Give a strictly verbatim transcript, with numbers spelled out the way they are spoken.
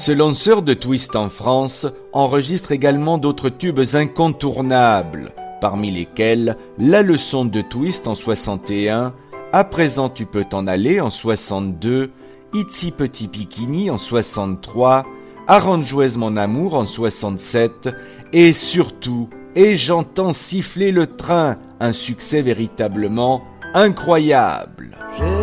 Ce lanceur de twist en France enregistre également d'autres tubes incontournables, parmi lesquels La leçon de twist en soixante et un, À présent tu peux t'en aller en soixante-deux, Itsy petit bikini en soixante-trois, Arrange-jouez mon amour en soixante-sept, et surtout, Et j'entends siffler le train, un succès véritablement incroyable. J'ai